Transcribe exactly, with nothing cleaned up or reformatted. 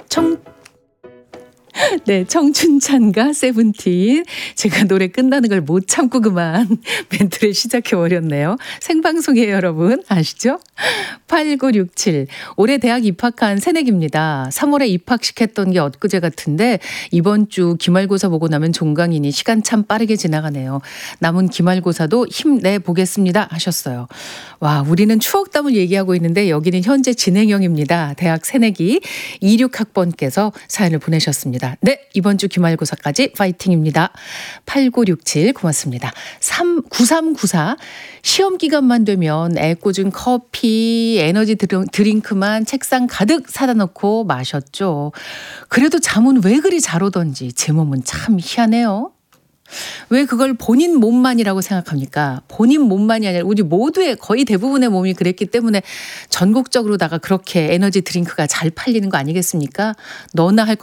청 네, 청춘찬가 세븐틴. 제가 노래 끝나는 걸 못 참고 그만 멘트를 시작해버렸네요. 생방송이에요, 여러분. 아시죠? 팔구육칠. 올해 대학 입학한 새내기입니다. 삼월에 입학식 했던 게 엊그제 같은데 이번 주 기말고사 보고 나면 종강이니 시간 참 빠르게 지나가네요. 남은 기말고사도 힘내보겠습니다 하셨어요. 와, 우리는 추억담을 얘기하고 있는데 여기는 현재 진행형입니다. 대학 새내기 이십육 학번께서 사연을 보내셨습니다. 네, 이번 주 기말고사까지 파이팅입니다. 팔구육칠 고맙습니다. 구삼구사. 시험 기간만 되면 애꿎은 커피, 에너지 드링크만 책상 가득 사다 놓고 마셨죠. 그래도 잠은 왜 그리 잘 오던지 제 몸은 참 희한해요. 왜 그걸 본인 몸만이라고 생각합니까? 본인 몸만이 아니라 우리 모두의 거의 대부분의 몸이 그랬기 때문에 전국적으로다가 그렇게 에너지 드링크가 잘 팔리는 거 아니겠습니까? 너나 할